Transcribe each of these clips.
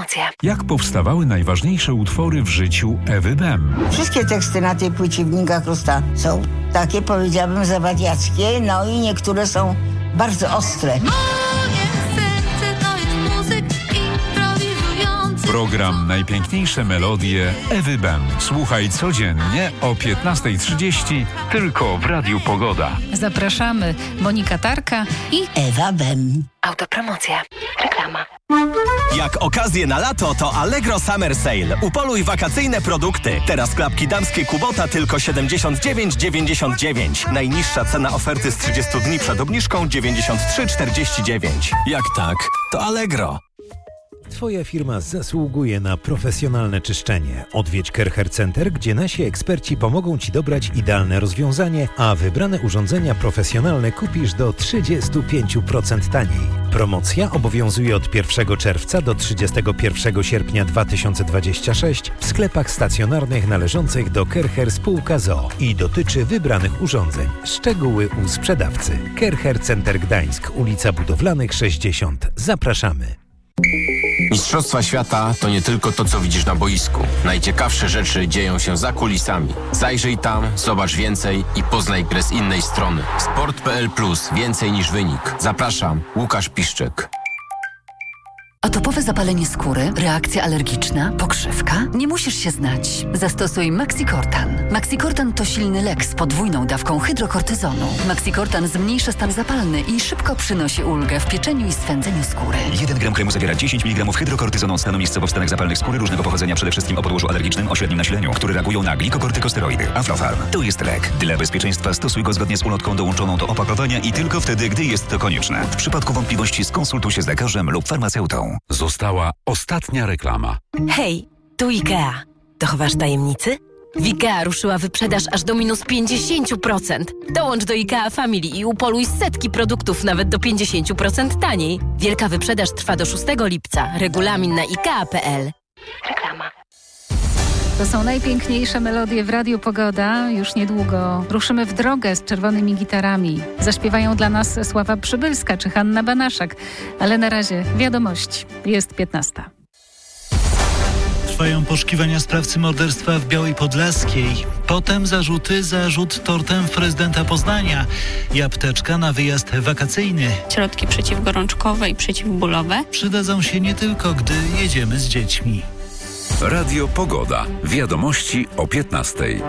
Autopromocje. Jak powstawały najważniejsze utwory w życiu Ewy Bem? Wszystkie teksty na tej płycie Wnika Krusta są takie, powiedziałabym, zawadiackie, no i niektóre są bardzo ostre. Program Najpiękniejsze melodie Ewy Bem. Słuchaj codziennie o 15:30 tylko w Radiu Pogoda. Zapraszamy Monika Tarka i Ewa Bem. Autopromocje. Reklama. Jak okazję na lato, to Allegro Summer Sale. Upoluj wakacyjne produkty. Teraz klapki damskie Kubota tylko 79,99. Najniższa cena oferty z 30 dni przed obniżką 93,49. Jak tak, to Allegro. Twoja firma zasługuje na profesjonalne czyszczenie. Odwiedź Kercher Center, gdzie nasi eksperci pomogą Ci dobrać idealne rozwiązanie, a wybrane urządzenia profesjonalne kupisz do 35% taniej. Promocja obowiązuje od 1 czerwca do 31 sierpnia 2026 w sklepach stacjonarnych należących do Kercher Spółka z.o.o. i dotyczy wybranych urządzeń. Szczegóły u sprzedawcy. Kercher Center Gdańsk, ulica Budowlanych 60. Zapraszamy. Mistrzostwa świata to nie tylko to, co widzisz na boisku. Najciekawsze rzeczy dzieją się za kulisami. Zajrzyj tam, zobacz więcej i poznaj grę z innej strony. Sport.pl Plus. Więcej niż wynik. Zapraszam, Łukasz Piszczek. Atopowe zapalenie skóry, reakcja alergiczna, pokrzywka? Nie musisz się znać. Zastosuj Maxicortan. Maxicortan to silny lek z podwójną dawką hydrokortyzonu. Maxicortan zmniejsza stan zapalny i szybko przynosi ulgę w pieczeniu i swędzeniu skóry. 1 gram kremu zawiera 10 mg hydrokortyzonu stanu miejscowo w stanach zapalnych skóry różnego pochodzenia, przede wszystkim o podłożu alergicznym o średnim nasileniu, które reagują na glikokortykosteroidy. Aflofarm. To jest lek. Dla bezpieczeństwa stosuj go zgodnie z ulotką dołączoną do opakowania i tylko wtedy, gdy jest to konieczne. W przypadku wątpliwości skonsultuj się z lekarzem lub farmaceutą. Została ostatnia reklama. Hej, tu IKEA. Dochowasz tajemnicy? W IKEA ruszyła wyprzedaż aż do minus 50%. Dołącz do IKEA Family i upoluj setki produktów nawet do 50% taniej. Wielka wyprzedaż trwa do 6 lipca. Regulamin na IKEA.pl. Reklama. to są najpiękniejsze melodie w Radiu Pogoda. Już niedługo ruszymy w drogę z czerwonymi gitarami. Zaśpiewają dla nas Sława Przybylska czy Hanna Banaszak. Ale na razie wiadomości. Jest 15. Trwają poszukiwania sprawcy morderstwa w Białej Podlaskiej. Potem zarzut tortem w prezydenta Poznania i apteczka na wyjazd wakacyjny. Środki przeciwgorączkowe i przeciwbólowe przydadzą się nie tylko, gdy jedziemy z dziećmi. Radio Pogoda. Wiadomości o 15:00.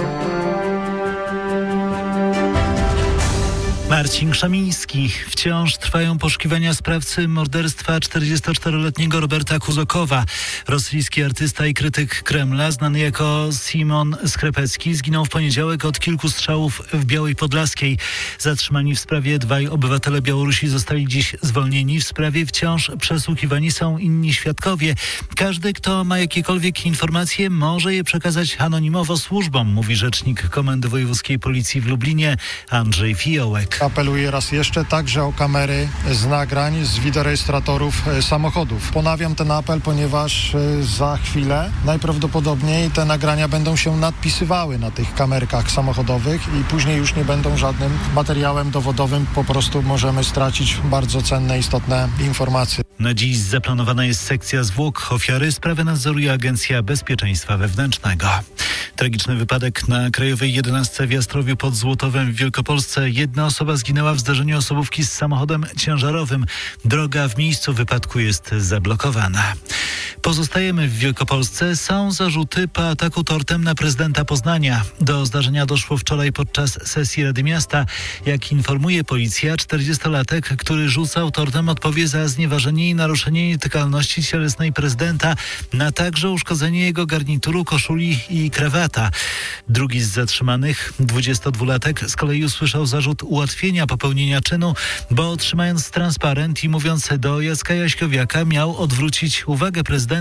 Marcin Krzamiński. Wciąż trwają poszukiwania sprawcy morderstwa 44-letniego Roberta Kuzokowa. Rosyjski artysta i krytyk Kremla, znany jako Simon Skrepecki, zginął w poniedziałek od kilku strzałów w Białej Podlaskiej. Zatrzymani w sprawie dwaj obywatele Białorusi zostali dziś zwolnieni. W sprawie wciąż przesłuchiwani są inni świadkowie. Każdy, kto ma jakiekolwiek informacje, może je przekazać anonimowo służbom, mówi rzecznik Komendy Wojewódzkiej Policji w Lublinie Andrzej Fiołek. Apeluję raz jeszcze także o kamery z nagrań z wideorejestratorów samochodów. Ponawiam ten apel, ponieważ za chwilę najprawdopodobniej te nagrania będą się nadpisywały na tych kamerkach samochodowych i później już nie będą żadnym materiałem dowodowym. Po prostu możemy stracić bardzo cenne, istotne informacje. Na dziś zaplanowana jest sekcja zwłok ofiary. Sprawę nadzoruje Agencja Bezpieczeństwa Wewnętrznego. Tragiczny wypadek na Krajowej 11 w Jastrowiu pod Złotowem w Wielkopolsce. Jedna osoba zginęła w zdarzeniu osobówki z samochodem ciężarowym. Droga w miejscu wypadku jest zablokowana. Pozostajemy w Wielkopolsce. Są zarzuty po ataku tortem na prezydenta Poznania. Do zdarzenia doszło wczoraj podczas sesji Rady Miasta. Jak informuje policja, 40-latek, który rzucał tortem, odpowie za znieważenie i naruszenie nietykalności cielesnej prezydenta, na także uszkodzenie jego garnituru, koszuli i krawata. Drugi z zatrzymanych, 22-latek, z kolei usłyszał zarzut ułatwienia popełnienia czynu, bo otrzymając transparent i mówiąc do Jacka Jaśkowiaka, miał odwrócić uwagę prezydenta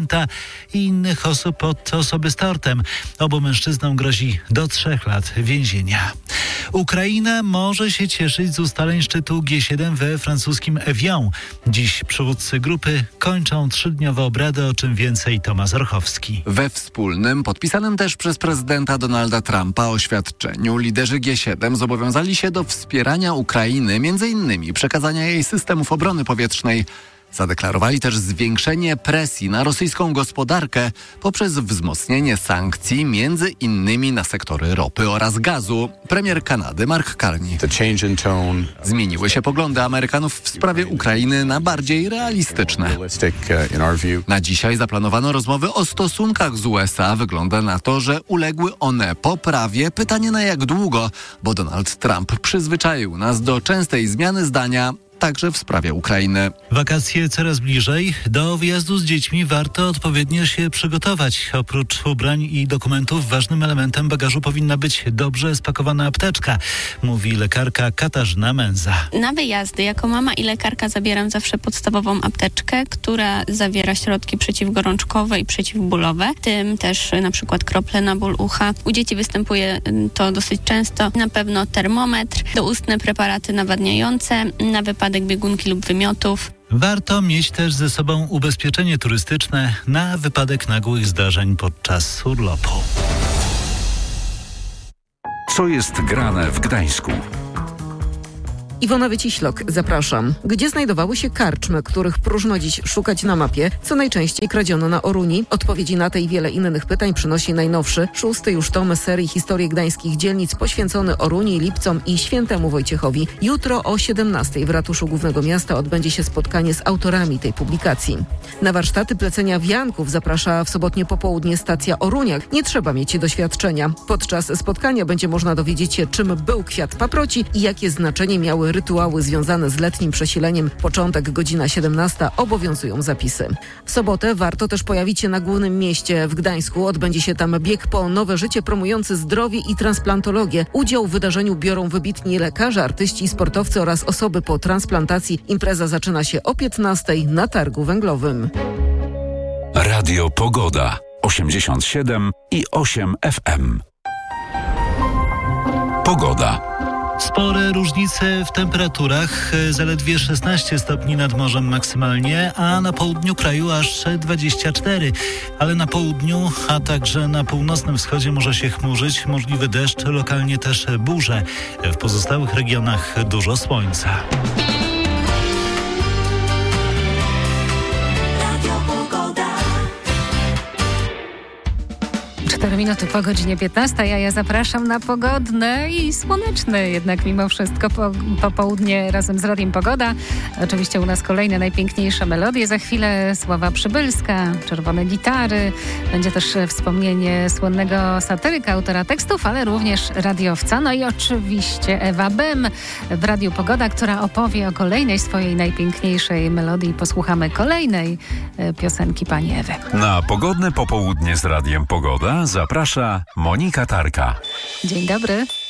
i innych osób od osoby z tortem. Obu mężczyznom grozi do 3 lat więzienia. Ukraina może się cieszyć z ustaleń szczytu G7 we francuskim Evian. Dziś przywódcy grupy kończą 3-dniowe obrady, o czym więcej Tomasz Orchowski. We wspólnym, podpisanym też przez prezydenta Donalda Trumpa oświadczeniu liderzy G7 zobowiązali się do wspierania Ukrainy, m.in. przekazania jej systemów obrony powietrznej Zadeklarowali też zwiększenie presji na rosyjską gospodarkę poprzez wzmocnienie sankcji między innymi na sektory ropy oraz gazu. Premier Kanady Mark Carney. Zmieniły się poglądy Amerykanów w sprawie Ukrainy na bardziej realistyczne. Na dzisiaj zaplanowano rozmowy o stosunkach z USA. Wygląda na to, że uległy one poprawie. Pytanie na jak długo, bo Donald Trump przyzwyczaił nas do częstej zmiany zdania, także w sprawie Ukrainy. Wakacje coraz bliżej. Do wyjazdu z dziećmi warto odpowiednio się przygotować. Oprócz ubrań i dokumentów ważnym elementem bagażu powinna być dobrze spakowana apteczka, mówi lekarka Katarzyna Męza. Na wyjazdy jako mama i lekarka zabieram zawsze podstawową apteczkę, która zawiera środki przeciwgorączkowe i przeciwbólowe, w tym też na przykład krople na ból ucha. U dzieci występuje to dosyć często. Na pewno termometr, doustne preparaty nawadniające, na wypadek biegunki lub wymiotów. Warto mieć też ze sobą ubezpieczenie turystyczne na wypadek nagłych zdarzeń podczas urlopu. Co jest grane w Gdańsku? Iwona Wyciślok, zapraszam. Gdzie znajdowały się karczmy, których próżno dziś szukać na mapie? Co najczęściej kradziono na Oruni? Odpowiedzi na te i wiele innych pytań przynosi najnowszy, 6. już tom serii Historii gdańskich dzielnic poświęcony Oruni, Lipcom i Świętemu Wojciechowi. Jutro o 17:00 w ratuszu Głównego Miasta odbędzie się spotkanie z autorami tej publikacji. Na warsztaty plecenia wianków zaprasza w sobotnie popołudnie stacja Oruniak. Nie trzeba mieć doświadczenia. Podczas spotkania będzie można dowiedzieć się, czym był kwiat paproci i jakie znaczenie miały rytuały związane z letnim przesileniem. Początek godzina 17:00, obowiązują zapisy. W sobotę warto też pojawić się na Głównym Mieście w Gdańsku. Odbędzie się tam bieg po nowe życie promujący zdrowie i transplantologię. Udział w wydarzeniu biorą wybitni lekarze, artyści, sportowcy oraz osoby po transplantacji. Impreza zaczyna się o 15:00 na Targu Węglowym. Radio Pogoda 87,8 FM. Pogoda. Spore różnice w temperaturach, zaledwie 16 stopni nad morzem maksymalnie, a na południu kraju aż 24. Ale na południu, a także na północnym wschodzie może się chmurzyć, możliwy deszcz, lokalnie też burze. W pozostałych regionach dużo słońca. 4 minuty po godzinie 15, a ja zapraszam na pogodne i słoneczne jednak mimo wszystko popołudnie razem z Radiem Pogoda. Oczywiście u nas kolejne najpiękniejsze melodie. Za chwilę Sława Przybylska, czerwone gitary. Będzie też wspomnienie słynnego satyryka, autora tekstów, ale również radiowca. No i oczywiście Ewa Bem w Radiu Pogoda, która opowie o kolejnej swojej najpiękniejszej melodii. Posłuchamy kolejnej piosenki pani Ewy. Na pogodne popołudnie z Radiem Pogoda zaprasza Monika Tarka. Dzień dobry.